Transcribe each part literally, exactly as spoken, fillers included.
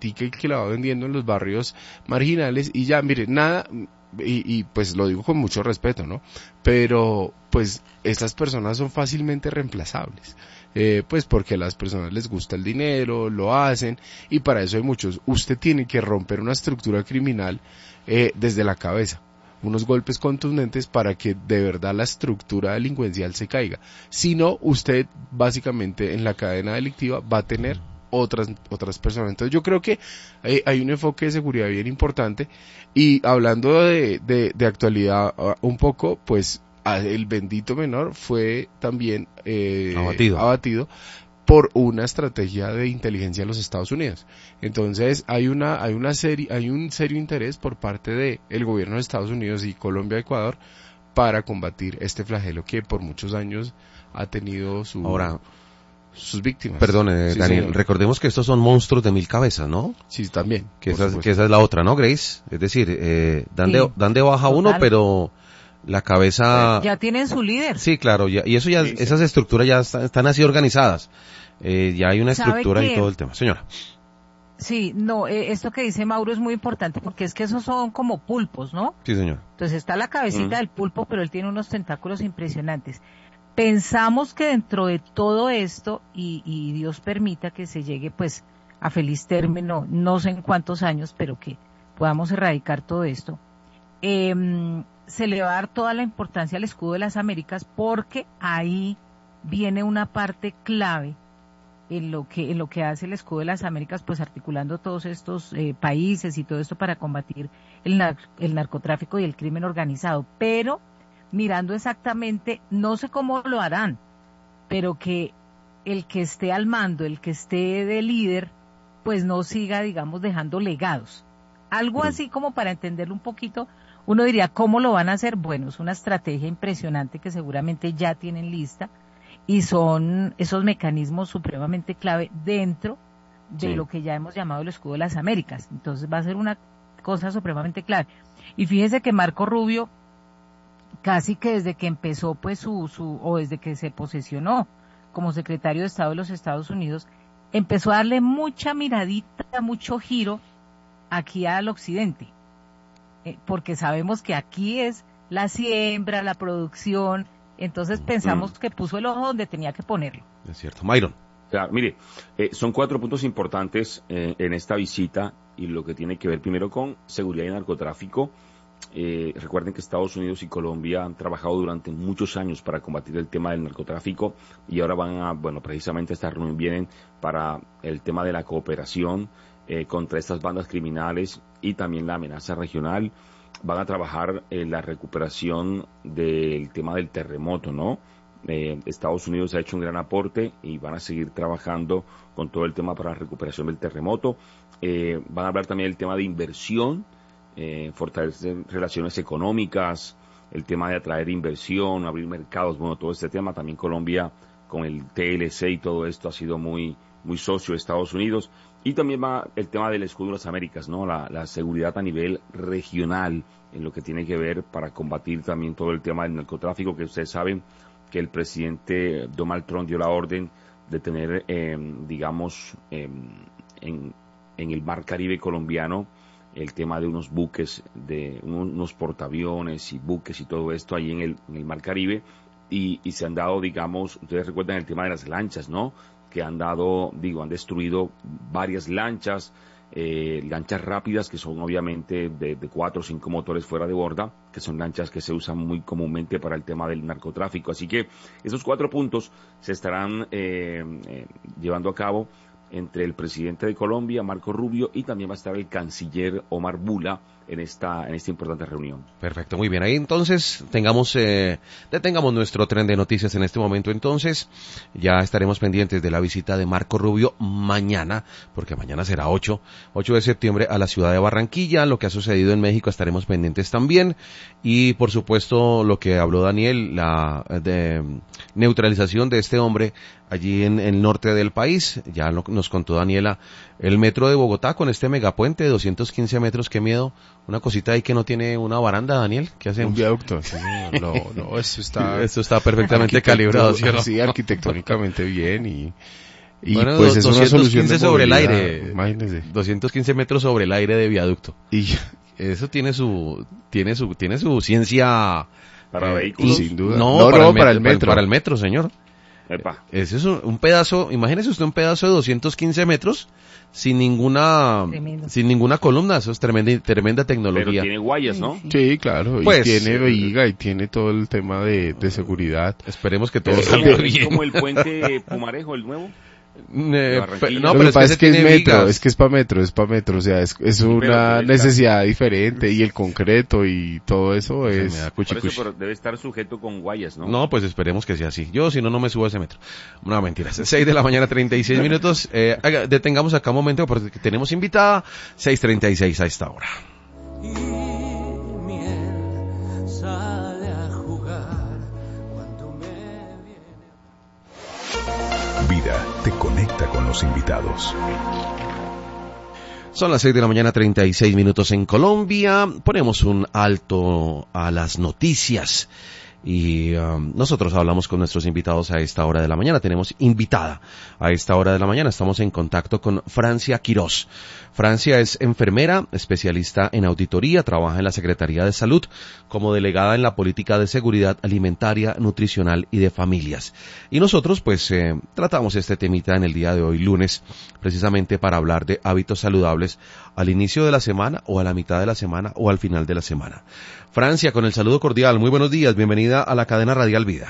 baratica y que la va vendiendo en los barrios marginales y ya, mire, nada, y, y pues lo digo con mucho respeto, ¿no? Pero pues estas personas son fácilmente reemplazables. Eh, pues porque a las personas les gusta el dinero, lo hacen, y para eso hay muchos. Usted tiene que romper una estructura criminal eh, desde la cabeza, unos golpes contundentes para que de verdad la estructura delincuencial se caiga. Si no, usted básicamente en la cadena delictiva va a tener otras otras personas. Entonces yo creo que hay, hay un enfoque de seguridad bien importante, y hablando de, de, de actualidad uh, un poco, pues el bendito menor fue también eh, abatido. abatido por una estrategia de inteligencia de los Estados Unidos. Entonces hay una hay una serie hay un serio interés por parte de el gobierno de Estados Unidos y Colombia, Ecuador, para combatir este flagelo que por muchos años ha tenido su ahora sus víctimas. Perdón, eh, sí, Daniel, señor. Recordemos que estos son monstruos de mil cabezas, ¿no? Sí, también. Que esa, que esa es la otra, ¿no, Grace? Es decir, eh, dan, sí, de, dan de baja total. uno, pero la cabeza... Ya tienen su líder. Sí, claro, ya, y eso ya, sí, sí. esas estructuras ya están, están así organizadas. Eh, ya hay una estructura que... y todo el tema. Señora. Sí, no, eh, esto que dice Mauro es muy importante porque es que esos son como pulpos, ¿no? Sí, señor. Entonces está la cabecita Mm. del pulpo, pero él tiene unos tentáculos impresionantes. Pensamos que dentro de todo esto, y, y Dios permita que se llegue pues a feliz término, no sé en cuántos años, pero que podamos erradicar todo esto, eh, se le va a dar toda la importancia al escudo de las Américas, porque ahí viene una parte clave en lo que en lo que hace el escudo de las Américas, pues articulando todos estos eh, países y todo esto para combatir el, nar el narcotráfico y el crimen organizado, pero mirando exactamente, no sé cómo lo harán, pero que el que esté al mando, el que esté de líder, pues no siga, digamos, dejando legados. Algo así como para entenderlo un poquito, uno diría, ¿cómo lo van a hacer? Bueno, es una estrategia impresionante que seguramente ya tienen lista, y son esos mecanismos supremamente clave dentro de Sí. lo que ya hemos llamado el escudo de las Américas. Entonces va a ser una cosa supremamente clave. Y fíjese que Marco Rubio, casi que desde que empezó pues su, su, o desde que se posesionó como secretario de Estado de los Estados Unidos, empezó a darle mucha miradita, mucho giro aquí al occidente, eh, porque sabemos que aquí es la siembra, la producción, entonces pensamos Mm. que puso el ojo donde tenía que ponerlo. Es cierto. Myron. Claro, mire, eh, son cuatro puntos importantes eh, en esta visita, y lo que tiene que ver primero con seguridad y narcotráfico. Eh, recuerden que Estados Unidos y Colombia han trabajado durante muchos años para combatir el tema del narcotráfico, y ahora van a, bueno, precisamente esta reunión vienen para el tema de la cooperación eh, contra estas bandas criminales y también la amenaza regional. Van a trabajar en la recuperación del tema del terremoto, ¿no? Eh, Estados Unidos ha hecho un gran aporte y van a seguir trabajando con todo el tema para la recuperación del terremoto. Eh, van a hablar también del tema de inversión, eh, fortalecer relaciones económicas, el tema de atraer inversión, abrir mercados, bueno, todo este tema. También Colombia con el T L C y todo esto ha sido muy, muy socio de Estados Unidos. Y también va el tema del escudo de las Américas, ¿no? La, la seguridad a nivel regional, en lo que tiene que ver para combatir también todo el tema del narcotráfico, que ustedes saben que el presidente Donald Trump dio la orden de tener, eh, digamos, eh, en, en el mar Caribe colombiano, el tema de unos buques, de unos portaaviones y buques y todo esto ahí en el, en el mar Caribe, y, y se han dado, digamos, ustedes recuerdan el tema de las lanchas, ¿no? Que han dado, digo, han destruido varias lanchas, eh, lanchas rápidas que son obviamente de, de cuatro o cinco motores fuera de borda, que son lanchas que se usan muy comúnmente para el tema del narcotráfico. Así que esos cuatro puntos se estarán eh, eh, llevando a cabo entre el presidente de Colombia, Marco Rubio, y también va a estar el canciller Omar Bula en esta en esta importante reunión. Perfecto, muy bien. Ahí entonces tengamos eh, detengamos nuestro tren de noticias en este momento. Entonces ya estaremos pendientes de la visita de Marco Rubio mañana, porque mañana será ocho de septiembre a la ciudad de Barranquilla. Lo que ha sucedido en México estaremos pendientes también, y por supuesto lo que habló Daniel, la de neutralización de este hombre allí en el norte del país. Ya lo, nos contó Daniela, el metro de Bogotá con este megapuente de doscientos quince metros, qué miedo. Una cosita ahí que no tiene una baranda, Daniel, ¿qué hacemos? Un viaducto, sí, no, no, eso está... Esto está perfectamente calibrado, ¿cierto? Sí, arquitectónicamente bien, y, Y bueno, pues es una solución de sobre el movilidad, aire. Imagínese. doscientos quince metros sobre el aire de viaducto. Y Eso tiene su, tiene su, tiene su ciencia. Para eh, vehículos. sin duda. No, No, para, no, el para metro, el metro. Para el metro, señor. Epa. Ese es un, un pedazo, imagínese usted un pedazo de doscientos quince metros sin ninguna, Tremendo. sin ninguna columna. Eso es tremenda, tremenda Pero tecnología. tiene guayas, ¿no? sí, claro, Pues, y tiene eh, viga y tiene todo el tema de, de seguridad. Esperemos que todo Es salga como, es bien. como el puente Pumarejo, el nuevo. Eh, Barranquilla. pe- No, no, lo pero que es pasa que es que es tiene metro, vigas. es que es para metro, es para metro, o sea, es, es pero una debe estar- necesidad diferente y el concreto y todo eso Se es... me da Por cuchi, eso cuchi. pero debe estar sujeto con guayas, ¿no? No, pues esperemos que sea así. Yo, si no, no me subo a ese metro. No, mentiras. seis de la mañana, treinta y seis minutos. Eh, haga- detengamos acá un momento porque tenemos invitada. seis treinta y seis a esta hora. Y miel sale a jugar cuando me viene. Vida te conecta con los invitados. Son las seis de la mañana, treinta y seis minutos en Colombia. Ponemos un alto a las noticias. Y um, nosotros hablamos con nuestros invitados a esta hora de la mañana. Tenemos invitada a esta hora de la mañana. Estamos en contacto con Francia Quirós. Francia es enfermera, especialista en auditoría, trabaja en la Secretaría de Salud como delegada en la política de seguridad alimentaria, nutricional y de familias. Y nosotros pues eh, tratamos este temita en el día de hoy, lunes, precisamente para hablar de hábitos saludables al inicio de la semana o a la mitad de la semana o al final de la semana. Francia, con el saludo cordial, muy buenos días, bienvenida a la cadena Radial Vida.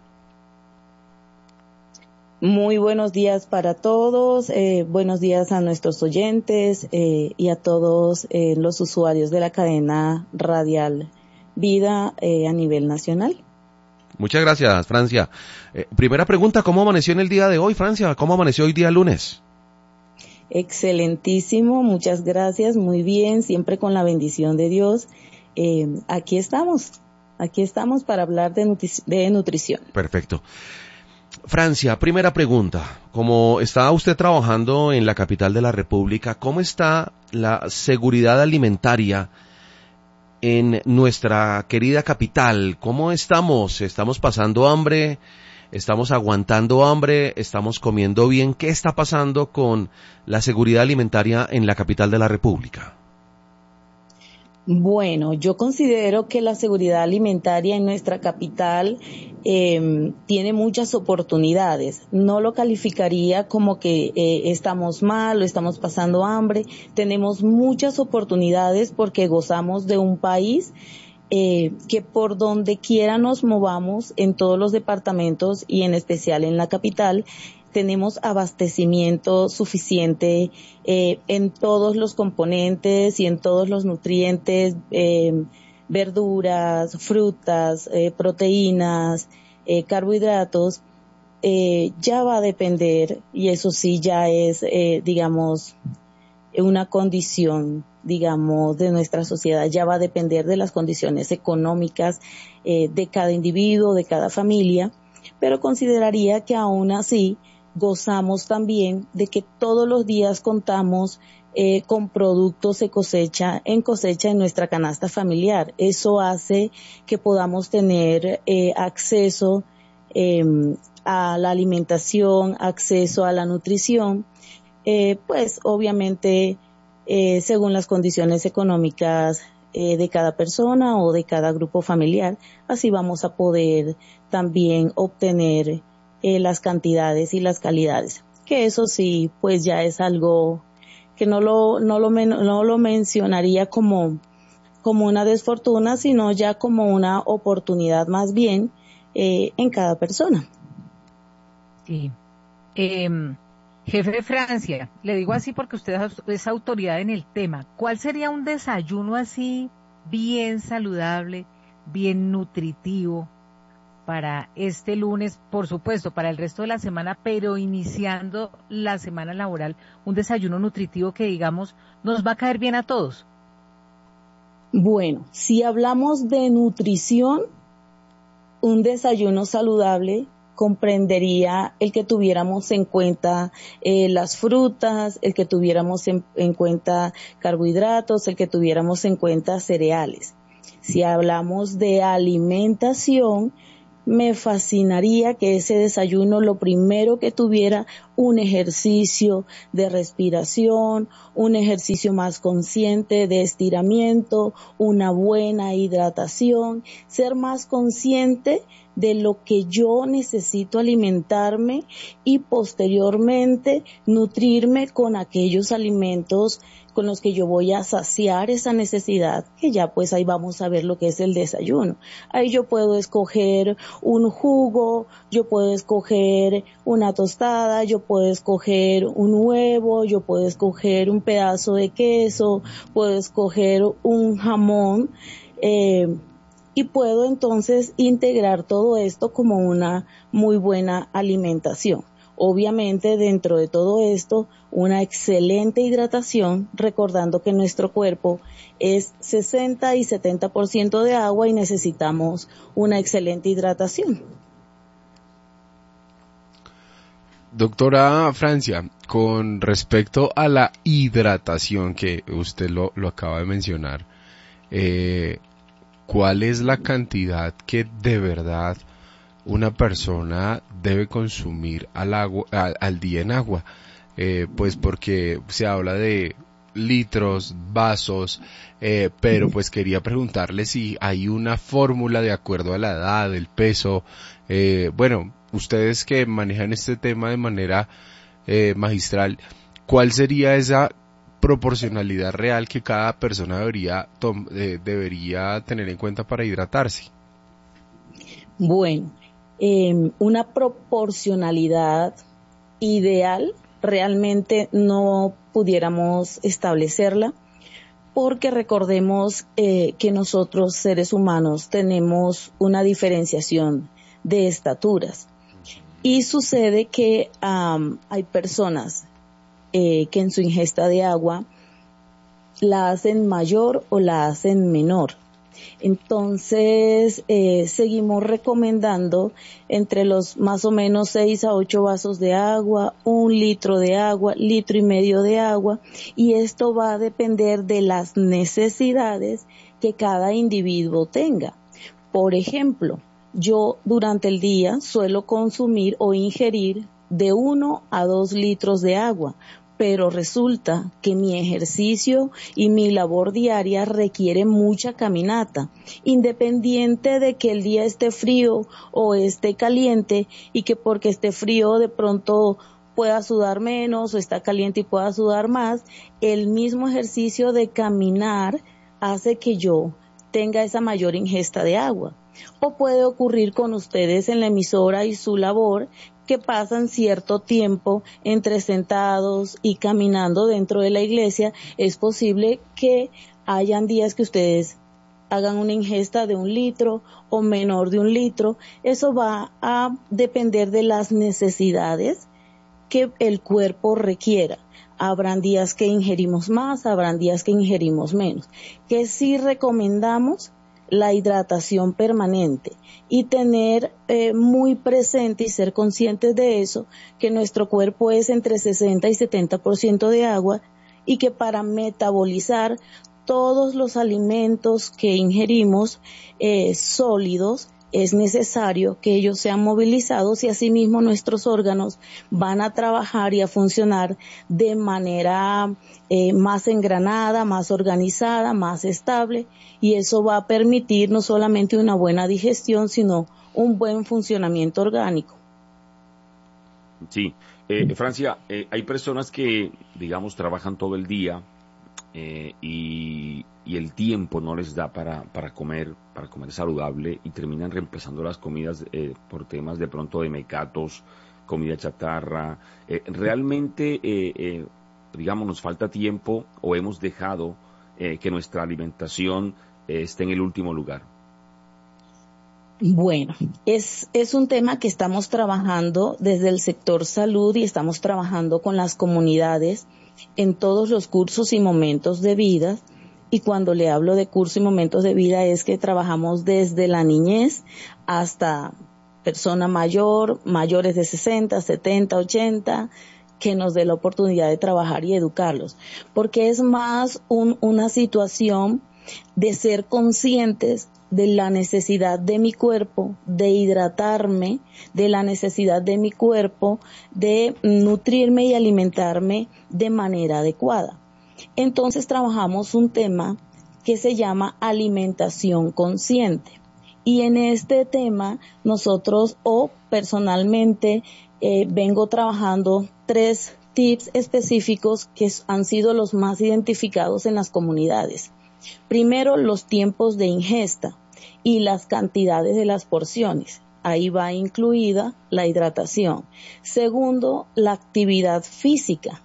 Muy buenos días para todos, eh, buenos días a nuestros oyentes eh, y a todos eh, los usuarios de la cadena Radial Vida eh, a nivel nacional. Muchas gracias, Francia. Eh, primera pregunta, ¿cómo amaneció en el día de hoy, Francia? ¿Cómo amaneció hoy día lunes? Excelentísimo, muchas gracias, muy bien, siempre con la bendición de Dios. Eh, aquí estamos, aquí estamos para hablar de, nutri- de nutrición. Perfecto. Francia, primera pregunta. Como está usted trabajando en la capital de la República, ¿cómo está la seguridad alimentaria en nuestra querida capital? ¿Cómo estamos? ¿Estamos pasando hambre? ¿Estamos aguantando hambre? ¿Estamos comiendo bien? ¿Qué está pasando con la seguridad alimentaria en la capital de la República? Bueno, yo considero que la seguridad alimentaria en nuestra capital eh, tiene muchas oportunidades. No lo calificaría como que eh, estamos mal o estamos pasando hambre. Tenemos muchas oportunidades porque gozamos de un país eh, que por donde quiera nos movamos, en todos los departamentos y en especial en la capital, tenemos abastecimiento suficiente eh, en todos los componentes y en todos los nutrientes, eh, verduras, frutas, eh, proteínas, eh, carbohidratos. Eh, ya va a depender, y eso sí ya es, eh, digamos, una condición, digamos, de nuestra sociedad. Ya va a depender de las condiciones económicas eh, de cada individuo, de cada familia, pero consideraría que aún así gozamos también de que todos los días contamos eh, con productos de cosecha, en cosecha en nuestra canasta familiar. Eso hace que podamos tener eh, acceso eh, a la alimentación, acceso a la nutrición, eh, pues obviamente eh, según las condiciones económicas eh, de cada persona o de cada grupo familiar. Así vamos a poder también obtener Eh, las cantidades y las calidades, que eso sí, pues ya es algo que no lo no lo men- no lo mencionaría como como una desfortuna, sino ya como una oportunidad más bien eh, en cada persona. Sí. Eh, jefe de Francia, le digo así porque usted es autoridad en el tema. ¿Cuál sería un desayuno así bien saludable, bien nutritivo para este lunes, por supuesto, para el resto de la semana, pero iniciando la semana laboral, un desayuno nutritivo que, digamos, nos va a caer bien a todos? Bueno, si hablamos de nutrición, un desayuno saludable comprendería el que tuviéramos en cuenta eh, las frutas, el que tuviéramos en, en cuenta carbohidratos, el que tuviéramos en cuenta cereales. Si hablamos de alimentación, me fascinaría que ese desayuno lo primero que tuviera un ejercicio de respiración, un ejercicio más consciente de estiramiento, una buena hidratación, ser más consciente de lo que yo necesito alimentarme y posteriormente nutrirme con aquellos alimentos con los que yo voy a saciar esa necesidad, que ya pues ahí vamos a ver lo que es el desayuno. Ahí yo puedo escoger un jugo, yo puedo escoger una tostada, yo puedo escoger un huevo, yo puedo escoger un pedazo de queso, puedo escoger un jamón, eh, y puedo entonces integrar todo esto como una muy buena alimentación. Obviamente dentro de todo esto, una excelente hidratación, recordando que nuestro cuerpo es sesenta y setenta por ciento de agua y necesitamos una excelente hidratación. Doctora Francia, con respecto a la hidratación que usted lo, lo acaba de mencionar, eh, ¿cuál es la cantidad que de verdad una persona debe consumir al agua, al, al día en agua? Eh, pues porque se habla de litros, vasos, eh, pero pues quería preguntarle si hay una fórmula de acuerdo a la edad, el peso. Eh, bueno, ustedes que manejan este tema de manera eh, magistral, ¿cuál sería esa proporcionalidad real que cada persona debería, tom- eh, debería tener en cuenta para hidratarse? Bueno, eh, una proporcionalidad ideal realmente no pudiéramos establecerla, porque recordemos eh, que nosotros seres humanos tenemos una diferenciación de estaturas y sucede que um, hay personas eh, que en su ingesta de agua la hacen mayor o la hacen menor. Entonces, eh, seguimos recomendando entre los más o menos seis a ocho vasos de agua, un litro de agua, litro y medio de agua, y esto va a depender de las necesidades que cada individuo tenga. Por ejemplo, yo durante el día suelo consumir o ingerir de uno a dos litros de agua, pero resulta que mi ejercicio y mi labor diaria requiere mucha caminata, independiente de que el día esté frío o esté caliente, y que porque esté frío de pronto pueda sudar menos o está caliente y pueda sudar más. El mismo ejercicio de caminar hace que yo tenga esa mayor ingesta de agua. O puede ocurrir con ustedes en la emisora y su labor, que pasan cierto tiempo entre sentados y caminando dentro de la iglesia. Es posible que hayan días que ustedes hagan una ingesta de un litro o menor de un litro. Eso va a depender de las necesidades que el cuerpo requiera. Habrán días que ingerimos más, habrán días que ingerimos menos. Que sí recomendamos la hidratación permanente y tener eh, muy presente y ser conscientes de eso, que nuestro cuerpo es entre sesenta y setenta por ciento de agua, y que para metabolizar todos los alimentos que ingerimos eh, sólidos, es necesario que ellos sean movilizados, y asimismo nuestros órganos van a trabajar y a funcionar de manera eh, más engranada, más organizada, más estable, y eso va a permitir no solamente una buena digestión, sino un buen funcionamiento orgánico. Sí, eh, Francia, eh, hay personas que, digamos, trabajan todo el día eh, y, y el tiempo no les da para, para comer, para comer saludable, y terminan reemplazando las comidas eh, por temas de pronto de mecatos, comida chatarra. Eh, realmente, eh, eh, digamos, nos falta tiempo, o hemos dejado eh, que nuestra alimentación eh, esté en el último lugar. Bueno, es, es un tema que estamos trabajando desde el sector salud, y estamos trabajando con las comunidades en todos los cursos y momentos de vida. Y cuando le hablo de cursos y momentos de vida, es que trabajamos desde la niñez hasta persona mayor, mayores de sesenta, setenta, ochenta, que nos dé la oportunidad de trabajar y educarlos. Porque es más un, una situación de ser conscientes de la necesidad de mi cuerpo, de hidratarme, de la necesidad de mi cuerpo, de nutrirme y alimentarme de manera adecuada. Entonces trabajamos un tema que se llama alimentación consciente. Y en este tema nosotros o personalmente eh, vengo trabajando tres tips específicos que han sido los más identificados en las comunidades. Primero, los tiempos de ingesta y las cantidades de las porciones. Ahí va incluida la hidratación. Segundo, la actividad física.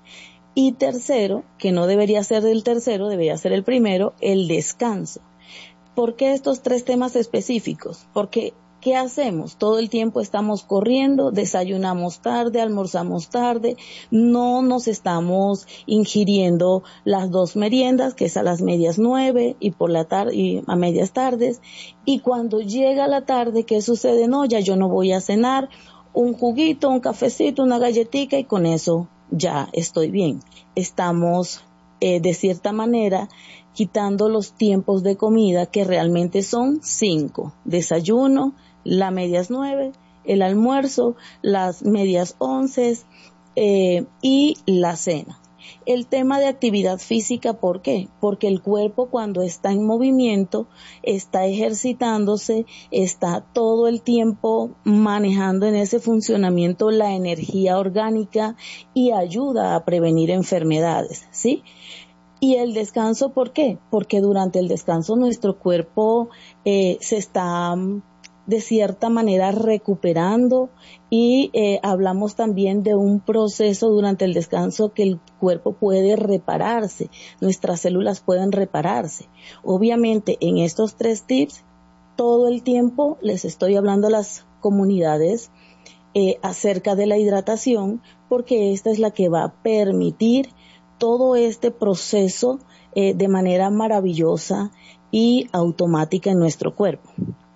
Y tercero, que no debería ser el tercero, debería ser el primero, el descanso. ¿Por qué estos tres temas específicos? Porque ¿qué hacemos? Todo el tiempo estamos corriendo, desayunamos tarde, almorzamos tarde, no nos estamos ingiriendo las dos meriendas, que es a las medias nueve y por la tarde y a medias tardes, y cuando llega la tarde, ¿qué sucede? No, ya yo no voy a cenar, un juguito, un cafecito, una galletita y con eso ya estoy bien. Estamos eh, de cierta manera quitando los tiempos de comida que realmente son cinco: desayuno, las medias nueve, el almuerzo, las medias once eh, y la cena. El tema de actividad física, ¿por qué? Porque el cuerpo cuando está en movimiento, está ejercitándose, está todo el tiempo manejando en ese funcionamiento la energía orgánica y ayuda a prevenir enfermedades, ¿sí? Y el descanso, ¿por qué? Porque durante el descanso nuestro cuerpo eh, se está de cierta manera recuperando y eh, hablamos también de un proceso durante el descanso que el cuerpo puede repararse, nuestras células pueden repararse. Obviamente en estos tres tips todo el tiempo les estoy hablando a las comunidades eh, acerca de la hidratación, porque esta es la que va a permitir todo este proceso eh, de manera maravillosa y automática en nuestro cuerpo.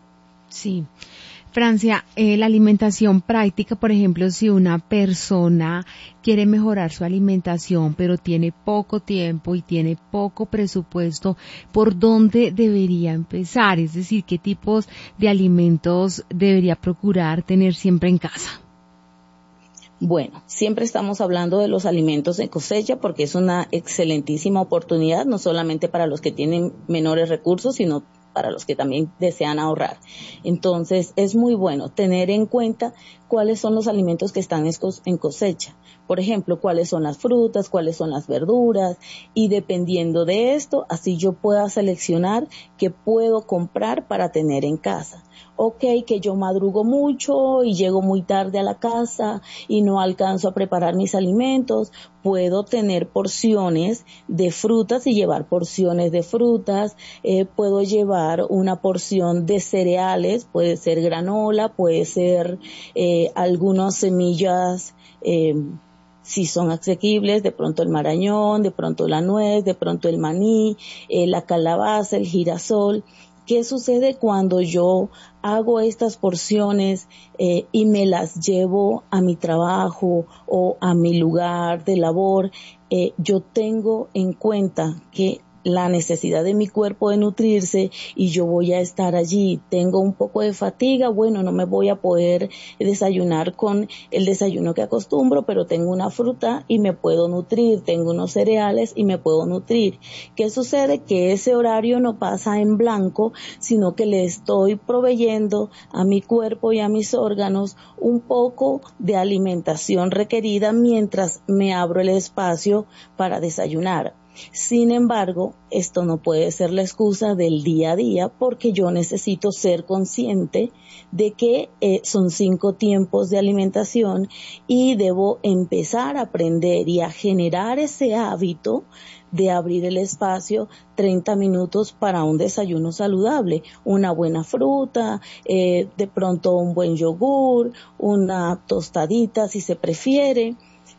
Sí. Francia, eh, la alimentación práctica, por ejemplo, si una persona quiere mejorar su alimentación, pero tiene poco tiempo y tiene poco presupuesto, ¿por dónde debería empezar? Es decir, ¿qué tipos de alimentos debería procurar tener siempre en casa? Bueno, siempre estamos hablando de los alimentos de cosecha porque es una excelentísima oportunidad, no solamente para los que tienen menores recursos, sino para los que también desean ahorrar. Entonces, es muy bueno tener en cuenta cuáles son los alimentos que están en cosecha. Por ejemplo, cuáles son las frutas, cuáles son las verduras, y dependiendo de esto, así yo pueda seleccionar qué puedo comprar para tener en casa. Ok, que yo madrugo mucho y llego muy tarde a la casa y no alcanzo a preparar mis alimentos, puedo tener porciones de frutas y llevar porciones de frutas, eh, puedo llevar una porción de cereales, puede ser granola, puede ser eh, algunas semillas, eh, si son asequibles, de pronto el marañón, de pronto la nuez, de pronto el maní, eh, la calabaza, el girasol. ¿Qué sucede cuando yo hago estas porciones eh, y me las llevo a mi trabajo o a mi lugar de labor? Eh, yo tengo en cuenta que la necesidad de mi cuerpo de nutrirse y yo voy a estar allí, tengo un poco de fatiga, bueno, no me voy a poder desayunar con el desayuno que acostumbro, pero tengo una fruta y me puedo nutrir, tengo unos cereales y me puedo nutrir. ¿Qué sucede? Que ese horario no pasa en blanco, sino que le estoy proveyendo a mi cuerpo y a mis órganos un poco de alimentación requerida mientras me abro el espacio para desayunar. Sin embargo, esto no puede ser la excusa del día a día porque yo necesito ser consciente de que eh, son cinco tiempos de alimentación y debo empezar a aprender y a generar ese hábito de abrir el espacio treinta minutos para un desayuno saludable, una buena fruta, eh, de pronto un buen yogur, una tostadita si se prefiere,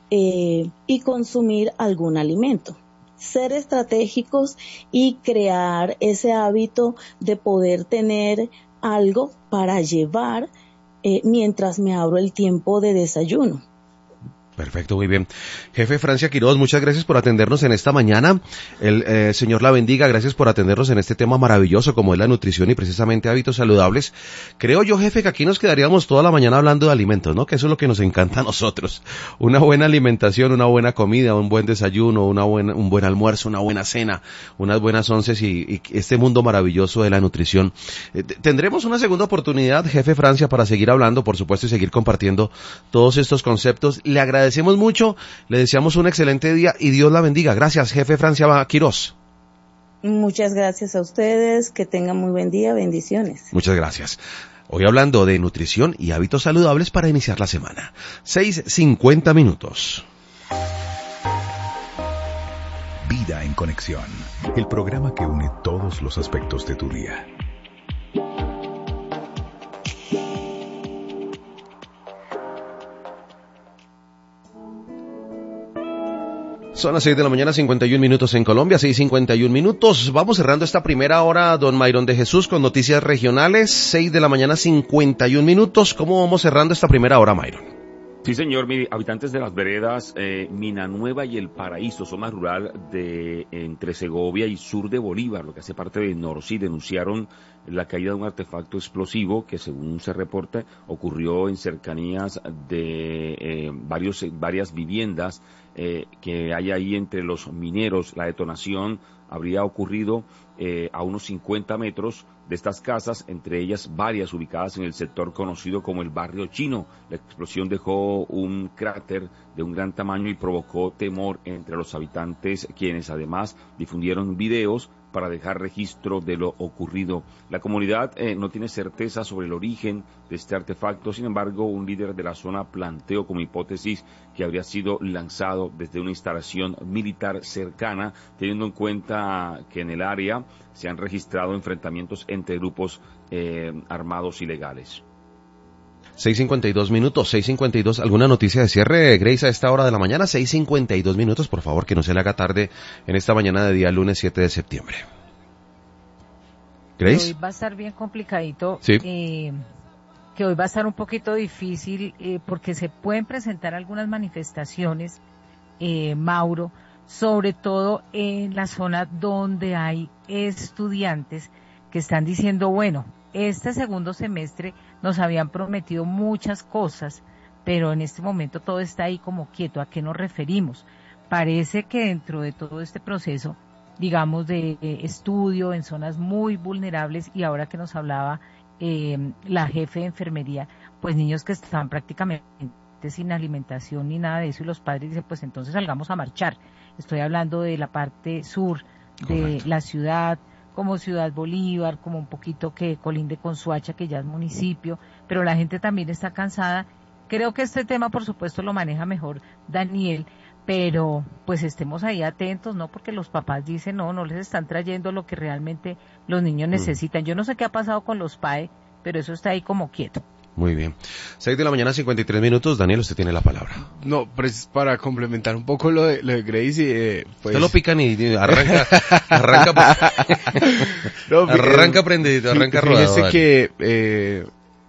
eh, y consumir algún alimento. Ser estratégicos y crear ese hábito de poder tener algo para llevar eh, mientras me abro el tiempo de desayuno. Perfecto, muy bien. Jefe Francia Quiroz, muchas gracias por atendernos en esta mañana. El eh, Señor la bendiga, gracias por atendernos en este tema maravilloso como es la nutrición y precisamente hábitos saludables. Creo yo, jefe, que aquí nos quedaríamos toda la mañana hablando de alimentos, ¿no? Que eso es lo que nos encanta a nosotros. Una buena alimentación, una buena comida, un buen desayuno, una buena, un buen almuerzo, una buena cena, unas buenas onces y, y este mundo maravilloso de la nutrición. Eh, tendremos una segunda oportunidad, jefe Francia, para seguir hablando, por supuesto, y seguir compartiendo todos estos conceptos. Le agradecemos agradecemos mucho, le deseamos un excelente día y Dios la bendiga. Gracias, jefe Francia Quiroz. Muchas gracias a ustedes, que tengan muy buen día, bendiciones. Muchas gracias. Hoy hablando de nutrición y hábitos saludables para iniciar la semana. seis cincuenta minutos. Vida en Conexión, el programa que une todos los aspectos de tu día. Son las seis de la mañana, cincuenta y un minutos en Colombia, seis cincuenta y un minutos. Vamos cerrando esta primera hora, don Mayron de Jesús, con noticias regionales. seis de la mañana, cincuenta y un minutos. ¿Cómo vamos cerrando esta primera hora, Mayron? Sí, señor. Mire, habitantes de las veredas eh, Minanueva y El Paraíso, zona rural de entre Segovia y sur de Bolívar, lo que hace parte de Norcí, denunciaron la caída de un artefacto explosivo que, según se reporta, ocurrió en cercanías de eh, varios, varias viviendas eh, que hay ahí entre los mineros. La detonación habría ocurrido eh, a unos cincuenta metros de estas casas, entre ellas varias ubicadas en el sector conocido como el Barrio Chino. La explosión dejó un cráter de un gran tamaño y provocó temor entre los habitantes, quienes además difundieron videos para dejar registro de lo ocurrido. La comunidad eh, no tiene certeza sobre el origen de este artefacto. Sin embargo, un líder de la zona planteó como hipótesis que habría sido lanzado desde una instalación militar cercana, teniendo en cuenta que en el área se han registrado enfrentamientos entre grupos eh, armados ilegales. seis cincuenta y dos minutos, seis cincuenta y dos. ¿Alguna noticia de cierre, Grace, a esta hora de la mañana? seis cincuenta y dos minutos, por favor, que no se le haga tarde en esta mañana de día lunes siete de septiembre. Grace. Hoy va a estar bien complicadito. Sí. Eh, que hoy va a estar un poquito difícil eh, porque se pueden presentar algunas manifestaciones, eh, Mauro, sobre todo en la zona donde hay estudiantes que están diciendo, bueno, este segundo semestre nos habían prometido muchas cosas, pero en este momento todo está ahí como quieto. ¿A qué nos referimos? Parece que dentro de todo este proceso, digamos, de eh, estudio en zonas muy vulnerables, y ahora que nos hablaba eh, la jefe de enfermería, pues niños que están prácticamente sin alimentación ni nada de eso, y los padres dicen, pues entonces salgamos a marchar. Estoy hablando de la parte sur de Correcto. La ciudad, como Ciudad Bolívar, como un poquito que colinde con Soacha, que ya es municipio, pero la gente también está cansada. Creo que este tema, por supuesto, lo maneja mejor Daniel, pero pues estemos ahí atentos, ¿no? Porque los papás dicen, no, no les están trayendo lo que realmente los niños necesitan. Yo no sé qué ha pasado con los P A E, pero eso está ahí como quieto. Muy bien. seis de la mañana, cincuenta y tres minutos. Daniel, usted tiene la palabra. No, pues para complementar un poco lo de, lo de Grace, eh, pues... Usted lo pican y arranca, arranca, no, arranca prendidito, arranca rodado. Fíjese que eh,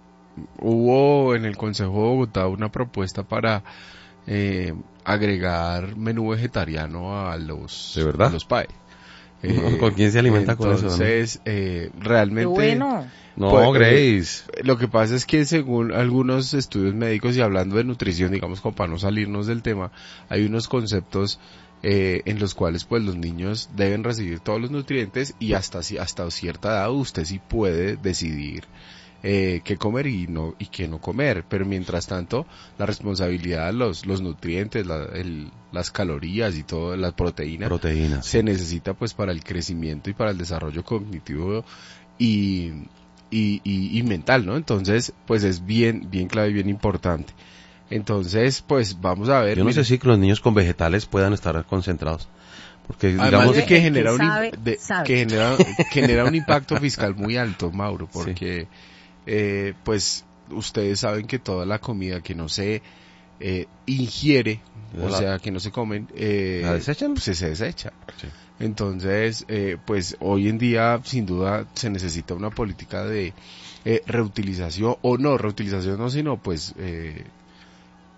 hubo en el Consejo de Bogotá una propuesta para eh, agregar menú vegetariano a los, ¿de verdad? A los P A E. Eh, ¿Con quién se alimenta con eso? Entonces, eh, realmente... Qué bueno. No, pues, Grace. Eh, lo que pasa es que según algunos estudios médicos y hablando de nutrición, digamos, como para no salirnos del tema, hay unos conceptos eh, en los cuales pues los niños deben recibir todos los nutrientes y hasta hasta cierta edad usted sí puede decidir eh, qué comer y no y qué no comer, pero mientras tanto la responsabilidad, los los nutrientes, la, el, las calorías y todo, las proteínas, proteínas se necesita pues para el crecimiento y para el desarrollo cognitivo y Y, y, y mental, ¿no? Entonces, pues es bien, bien clave y bien importante. Entonces, pues vamos a ver. Yo no mire, sé si los niños con vegetales puedan estar concentrados. Porque además digamos de que genera que un sabe, de, sabe. que genera genera un impacto fiscal muy alto, Mauro, porque sí. eh, pues ustedes saben que toda la comida que no se eh, ingiere, o la, sea, que no se comen, eh, ¿la desechan? Pues se desecha. Sí. Entonces, eh, pues hoy en día sin duda se necesita una política de eh, reutilización, o no reutilización, no, sino pues eh,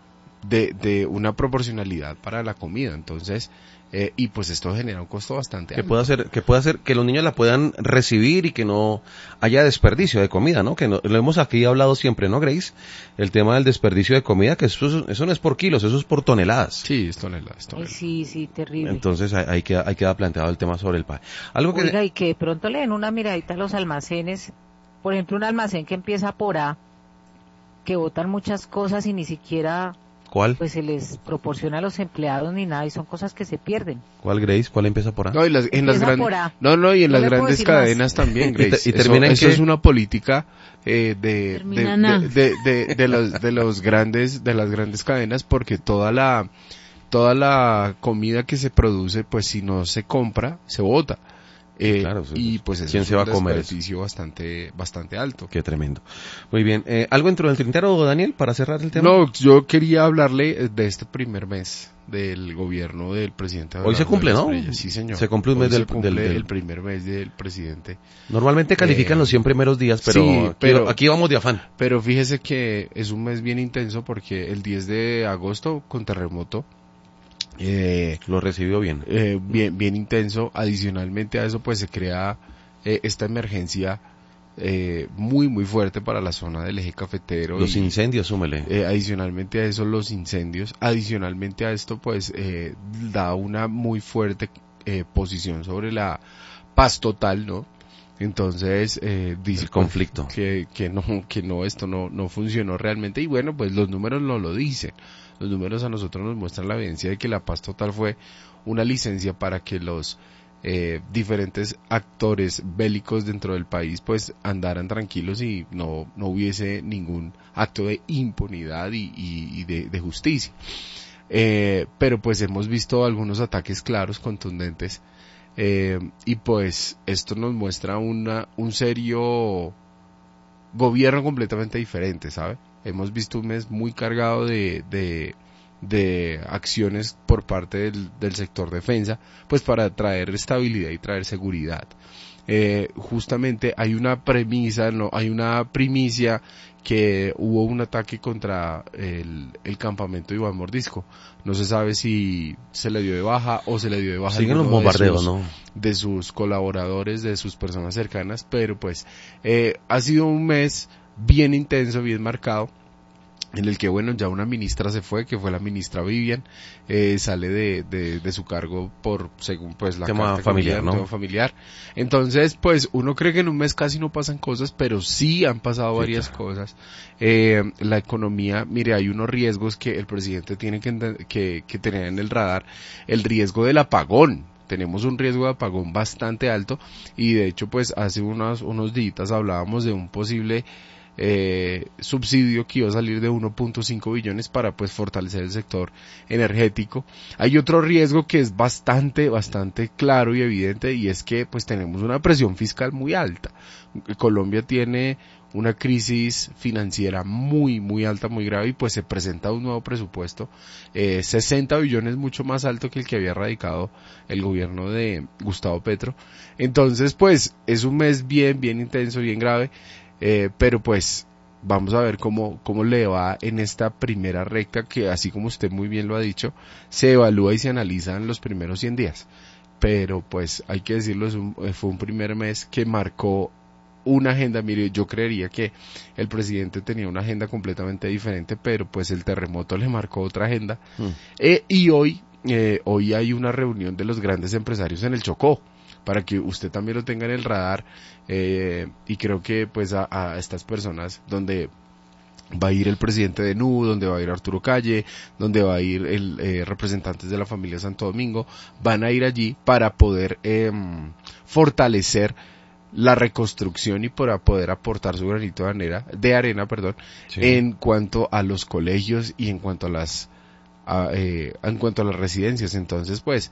de, de una proporcionalidad para la comida. Entonces, eh, y pues esto genera un costo bastante que alto. pueda hacer que pueda hacer que los niños la puedan recibir y que no haya desperdicio de comida, ¿no? Que no, lo hemos aquí hablado siempre, ¿no, Grace? El tema del desperdicio de comida, que eso, eso no es por kilos, eso es por toneladas. Sí, es toneladas, Ay, toneladas. sí, sí, terrible. Entonces ahí, ahí queda ahí queda planteado el tema sobre el pan. Algo que Oiga, y que de pronto le den una miradita a los almacenes, por ejemplo, un almacén que empieza por A, que botan muchas cosas y ni siquiera ¿Cuál? pues se les proporciona a los empleados ni nada, y son cosas que se pierden. ¿Cuál, Grace? ¿Cuál empieza por A? No, y las, en las Empieza grandes, por A. no, no, y en No las le puedo grandes decir más. cadenas también, Y te- Grace. y termina eso en eso qué? es una política eh, de, Termina de, en A. de, de, de, de los, de los grandes, de las grandes cadenas, porque toda la, toda la comida que se produce, pues si no se compra, se bota. Eh, Claro, sí, y sí. pues eso ¿Quién es se va un a comer eso? desperdicio bastante, bastante alto. Qué tremendo. Muy bien. Eh, ¿Algo dentro del tintero, Daniel, para cerrar el tema? No, yo quería hablarle de este primer mes del gobierno del presidente. Hoy se Abelardo cumple, ¿no? Espriella. Sí, señor. Se cumple un Hoy mes del- se cumple del- del- el primer mes del presidente. Normalmente califican Eh, los cien primeros días, pero, sí, aquí- pero- aquí vamos de afán. Pero fíjese que es un mes bien intenso porque el diez de agosto con terremoto, eh, Lo recibió bien. eh, bien, bien intenso. Adicionalmente a eso pues se crea eh, esta emergencia eh, muy muy fuerte para la zona del eje cafetero. Los y, incendios, súmele. eh, adicionalmente a eso los incendios. Adicionalmente a esto pues eh, da una muy fuerte eh, posición sobre la paz total, ¿no? Entonces eh, dice El conflicto. que, que no que no esto no no funcionó realmente, y bueno, pues los números no lo dicen. Los números a nosotros nos muestran la evidencia de que la paz total fue una licencia para que los eh, diferentes actores bélicos dentro del país pues andaran tranquilos y no no hubiese ningún acto de impunidad y, y, y de, de justicia. Eh, pero pues hemos visto algunos ataques claros, contundentes. Eh, y pues esto nos muestra una, un serio gobierno completamente diferente, ¿sabe? Hemos visto un mes muy cargado de, de, de acciones por parte del, del sector defensa, pues para traer estabilidad y traer seguridad. Eh, justamente hay una premisa, no, hay una primicia que hubo un ataque contra el, el campamento Iván Mordisco. No se sabe si se le dio de baja o se le dio de baja. Siguen los alguno de bombardeos, sus- ¿no? de sus colaboradores, de sus personas cercanas, pero pues eh, ha sido un mes bien intenso, bien marcado, en el que bueno, ya una ministra se fue, que fue la ministra Vivian, eh, sale de, de, de su cargo por, según pues la Tema carta que familiar, envían, ¿no? tema familiar. Entonces, pues uno cree que en un mes casi no pasan cosas, pero sí han pasado Sí, varias claro. cosas. Eh, la economía, mire, hay unos riesgos que el presidente tiene que, enten- que, que tener en el radar, el riesgo del apagón. Tenemos un riesgo de apagón bastante alto, y de hecho pues hace unos, unos días hablábamos de un posible eh, subsidio que iba a salir de uno punto cinco billones para pues fortalecer el sector energético. Hay otro riesgo que es bastante, bastante claro y evidente, y es que pues tenemos una presión fiscal muy alta. Colombia tiene una crisis financiera muy, muy alta, muy grave, y pues se presenta un nuevo presupuesto, eh, sesenta billones, mucho más alto que el que había radicado el gobierno de Gustavo Petro. Entonces pues es un mes bien, bien intenso, bien grave, eh, pero pues vamos a ver cómo, cómo le va en esta primera recta, que así como usted muy bien lo ha dicho, se evalúa y se analiza en los primeros cien días. Pero pues hay que decirlo, es un, fue un primer mes que marcó una agenda. Mire, yo creería que el presidente tenía una agenda completamente diferente, pero pues el terremoto le marcó otra agenda. Mm. Eh, y hoy, eh, hoy hay una reunión de los grandes empresarios en el Chocó, para que usted también lo tenga en el radar, eh, y creo que pues a, a estas personas, donde va a ir el presidente de N U, donde va a ir Arturo Calle, donde va a ir el eh, representantes de la familia Santo Domingo, van a ir allí para poder eh, fortalecer la reconstrucción y para poder aportar su granito de arena, de arena, perdón, Sí. en cuanto a los colegios y en cuanto a las a, eh, en cuanto a las residencias. Entonces pues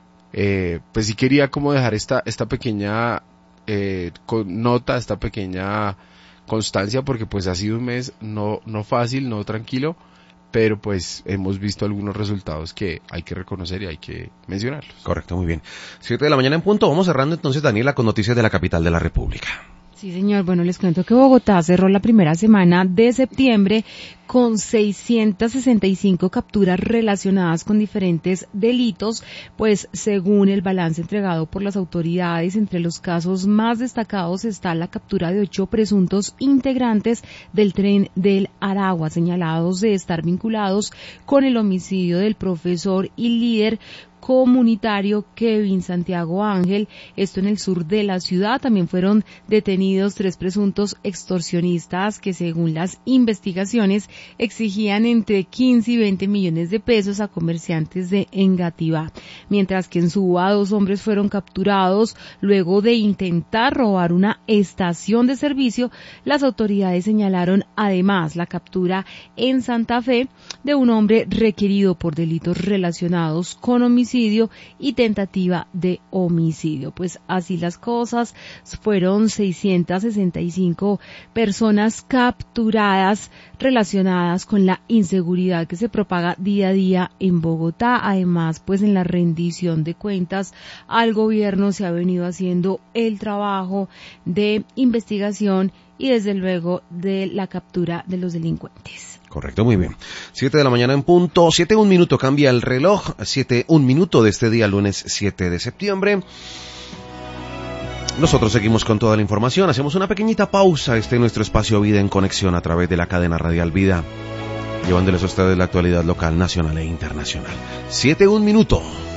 eh, pues sí quería como dejar esta esta pequeña eh, con nota, esta pequeña constancia, porque pues ha sido un mes no no fácil, no tranquilo, pero pues hemos visto algunos resultados que hay que reconocer y hay que mencionarlos. Correcto, muy bien. Siete de la mañana en punto. Vamos cerrando entonces, Daniela, con noticias de la capital de la República. Sí, señor. Bueno, les cuento que Bogotá cerró la primera semana de septiembre con seiscientas sesenta y cinco capturas relacionadas con diferentes delitos, pues según el balance entregado por las autoridades, entre los casos más destacados está la captura de ocho presuntos integrantes del tren del Aragua, señalados de estar vinculados con el homicidio del profesor y líder comunitario Kevin Santiago Ángel, esto en el sur de la ciudad. También fueron detenidos tres presuntos extorsionistas que, según las investigaciones, exigían entre quince y veinte millones de pesos a comerciantes de Engativá, mientras que en Suba dos hombres fueron capturados luego de intentar robar una estación de servicio. Las autoridades señalaron además la captura en Santa Fe de un hombre requerido por delitos relacionados con homicidio y tentativa de homicidio. Pues así las cosas, fueron seiscientas sesenta y cinco personas capturadas relacionadas con la inseguridad que se propaga día a día en Bogotá. Además, pues en la rendición de cuentas al gobierno se ha venido haciendo el trabajo de investigación y desde luego de la captura de los delincuentes. Correcto, muy bien. Siete de la mañana en punto, siete un minuto, cambia el reloj, siete un minuto de este día, lunes siete de septiembre. Nosotros seguimos con toda la información, hacemos una pequeñita pausa, este es nuestro espacio Vida en Conexión a través de la cadena radial Vida, llevándoles a ustedes la actualidad local, nacional e internacional. Siete un minuto.